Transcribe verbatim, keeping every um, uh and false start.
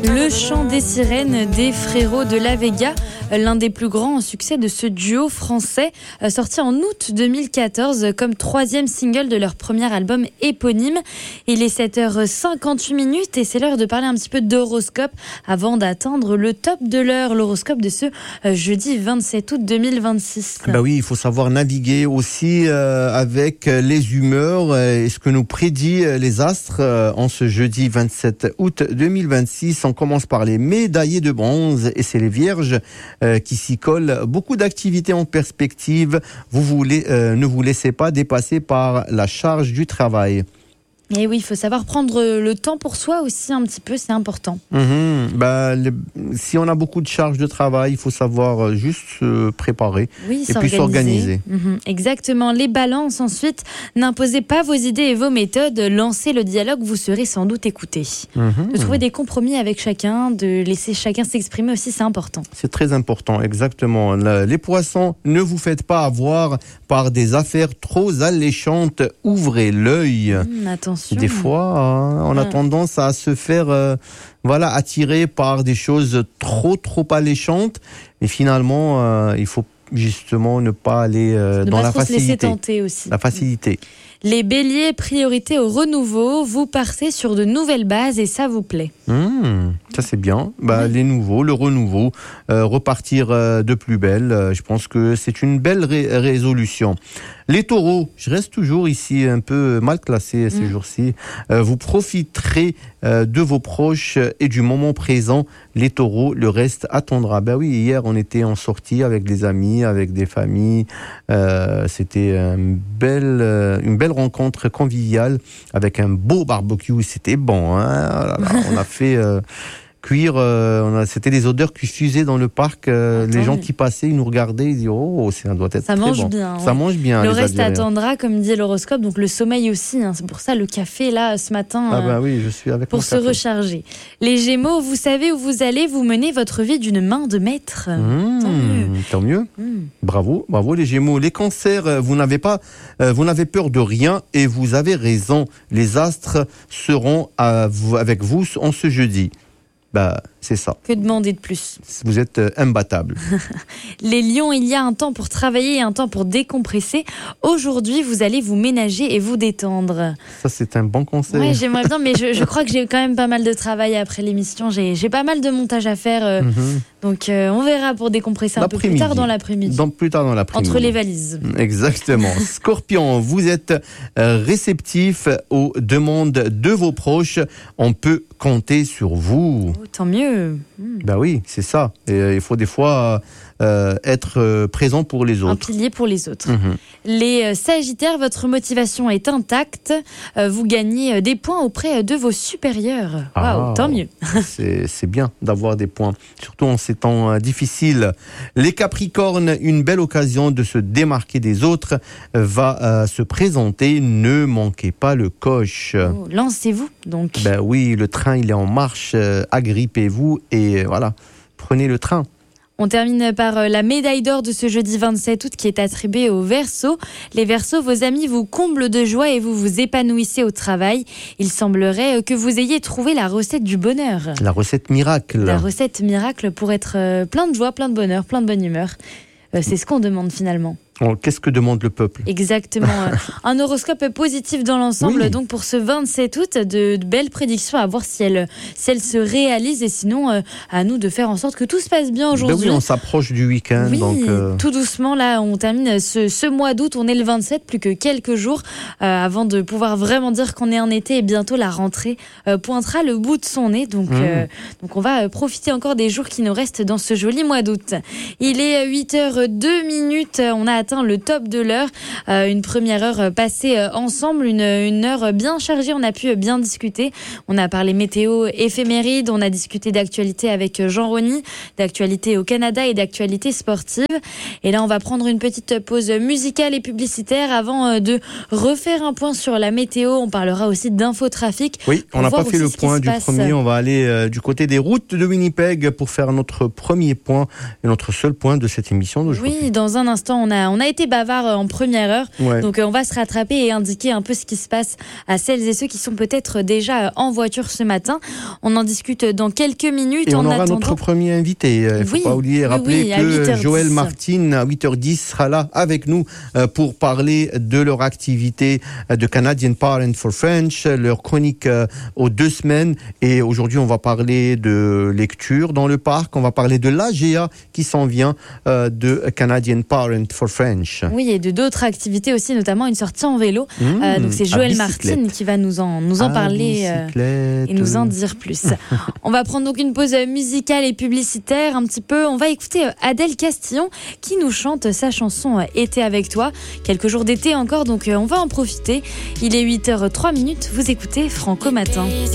Le chant des sirènes des Frérots de la Vega, l'un des plus grands succès de ce duo français, sorti en août deux mille quatorze comme troisième single de leur premier album éponyme. Il est sept heures cinquante-huit minutes et c'est l'heure de parler un petit peu d'horoscope avant d'atteindre le top de l'heure, l'horoscope de ce jeudi vingt-sept août deux mille vingt-six. Bah oui, il faut savoir naviguer aussi euh, avec les humeurs et ce que nous prédit les astres euh, en ce jeudi vingt-sept août deux mille vingt-six. On commence par les médaillés de bronze et c'est les vierges euh, qui s'y collent. Beaucoup d'activités en perspective. Vous voulez, euh, ne vous laissez pas dépasser par la charge du travail. Et oui, il faut savoir prendre le temps pour soi aussi un petit peu, c'est important. Mmh, bah, le, si on a beaucoup de charges de travail, il faut savoir juste se préparer oui, et puis s'organiser. Mmh, exactement. Les balances ensuite, n'imposez pas vos idées et vos méthodes, lancez le dialogue, vous serez sans doute écouté. Mmh. De trouver des compromis avec chacun, de laisser chacun s'exprimer aussi, c'est important. C'est très important, exactement. Les poissons, ne vous faites pas avoir par des affaires trop alléchantes, ouvrez l'œil. Mmh, attention. Des fois, hein, on a ah. tendance à se faire euh, voilà, attirer par des choses trop, trop alléchantes. Mais finalement, euh, il faut justement ne pas aller euh, dans pas la trop facilité. Se laisser tenter aussi. La facilité. Les béliers, priorité au renouveau. Vous partez sur de nouvelles bases et ça vous plaît. Mmh, ça c'est bien. Bah, oui. Les nouveaux, le renouveau, euh, repartir euh, de plus belle. Euh, je pense que c'est une belle ré- résolution. Les taureaux, je reste toujours ici un peu mal classé ces mmh. jours-ci. Euh, vous profiterez euh, de vos proches et du moment présent. Les taureaux, le reste attendra. Ben oui, hier on était en sortie avec des amis, avec des familles. Euh, c'était une belle, euh, une belle rencontre conviviale avec un beau barbecue. C'était bon, hein. Oh là là, on a fait euh, cuire. Euh, on a, c'était des odeurs qui fusaient dans le parc. Euh, les gens qui passaient, ils nous regardaient, ils disaient oh, ça doit être ça très mange bon. Bien, ça ouais. mange bien. Le les reste Algériens. Attendra, comme dit l'horoscope. Donc le sommeil aussi. Hein. C'est pour ça le café là ce matin. Ah ben oui, je suis avec pour mon se café. recharger. Les Gémeaux, vous savez où vous allez. Vous menez votre vie d'une main de maître. Mmh, tant mieux. Tant mieux. Mmh. Bravo, bravo les Gémeaux. Les Cancers, vous n'avez pas, euh, vous n'avez peur de rien et vous avez raison. Les astres seront à vous, avec vous en ce jeudi. Bah, c'est ça. Que demander de plus ? Vous êtes euh, imbattable. Les lions, il y a un temps pour travailler et un temps pour décompresser. Aujourd'hui, vous allez vous ménager et vous détendre. Ça, c'est un bon conseil. Oui, j'aimerais bien, mais je, je crois que j'ai quand même pas mal de travail après l'émission. J'ai, j'ai pas mal de montage à faire. Euh, mm-hmm. Donc, euh, on verra pour décompresser un peu plus tard dans l'après-midi. Dans, plus tard dans l'après-midi. Entre les valises. Exactement. Scorpion, vous êtes euh, réceptif aux demandes de vos proches. On peut compter sur vous. Oh, tant mieux. Mmh. Ben oui, c'est ça. Et, euh, il faut des fois euh, être euh, présent pour les autres. Un pilier pour les autres. Mmh. Les euh, Sagittaires, votre motivation est intacte. Euh, vous gagnez des points auprès de vos supérieurs. Ah, waouh, tant mieux. c'est, c'est bien d'avoir des points, surtout en ces temps euh, difficiles. Les Capricornes, une belle occasion de se démarquer des autres va euh, se présenter. Ne manquez pas le coche. Oh, lancez-vous donc. Ben oui, le train il est en marche. Euh, agrippez-vous. Et voilà, prenez le train. On termine par la médaille d'or de ce jeudi vingt-sept août qui est attribuée aux Verseaux. Les Verseaux, vos amis vous comblent de joie et vous vous épanouissez au travail. Il semblerait que vous ayez trouvé la recette du bonheur. La recette miracle. La recette miracle pour être plein de joie, plein de bonheur, plein de bonne humeur. C'est ce qu'on demande finalement. Oh, qu'est-ce que demande le peuple ? Exactement. Un horoscope positif dans l'ensemble. Oui. Donc pour ce vingt-sept août, de, de belles prédictions à voir si elles, si elles se réalisent. Et sinon, euh, à nous de faire en sorte que tout se passe bien aujourd'hui. Ben oui, on s'approche du week-end. Oui, donc euh... tout doucement. Là, on termine ce, ce mois d'août. On est le vingt-sept, plus que quelques jours euh, avant de pouvoir vraiment dire qu'on est en été. Et bientôt, la rentrée euh, pointera le bout de son nez. Donc, mmh. euh, donc on va profiter encore des jours qui nous restent dans ce joli mois d'août. Il est huit heures deux minutes. On a atteint le top de l'heure, euh, une première heure passée euh, ensemble, une, une heure bien chargée, on a pu bien discuter, on a parlé météo éphéméride, on a discuté d'actualité avec Jean Rony, d'actualité au Canada et d'actualité sportive, et là on va prendre une petite pause musicale et publicitaire avant euh, de refaire un point sur la météo, on parlera aussi d'infotrafic. Oui, on n'a pas fait le point du premier, on va aller euh, du côté des routes de Winnipeg pour faire notre premier point et notre seul point de cette émission d'aujourd'hui. Oui, dans un instant on a, on on a été bavard en première heure, Ouais. donc on va se rattraper et indiquer un peu ce qui se passe à celles et ceux qui sont peut-être déjà en voiture ce matin. On en discute dans quelques minutes. Et on en aura attendant... notre premier invité. Il ne faut Oui, pas oublier, oui, rappeler oui, à que huit heures dix. Joël Martin, à huit heures dix, sera là avec nous euh, pour parler de leur activité euh, de Canadian Parent for French, leur chronique euh, aux deux semaines. Et aujourd'hui, on va parler de lecture dans le parc. On va parler de l'A G A qui s'en vient euh, de Canadian Parent for French. Oui, et de d'autres activités aussi, notamment une sortie en vélo. Mmh, Euh, donc c'est à Joël bicyclette. Martin qui va nous en, nous en À parler euh, bicyclette. et nous en dire plus. On va prendre donc une pause musicale et publicitaire un petit peu. On va écouter Adèle Castillon qui nous chante sa chanson Été avec toi. Quelques jours d'été encore, donc on va en profiter. Il est huit heures trois minutes. Vous écoutez Franco Matin.